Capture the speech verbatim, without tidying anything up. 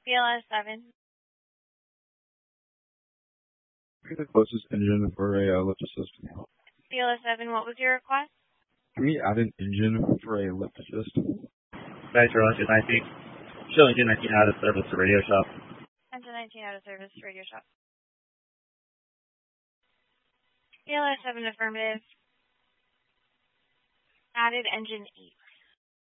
B L S seven. The closest engine for a uh, lift assist. B L S seven, what was your request? Can we add an engine for a lift assist? Nitro engine nineteen. Show engine nineteen out of service to radio shop. Engine nineteen out of service to radio shop. B L S seven affirmative. Added engine eight.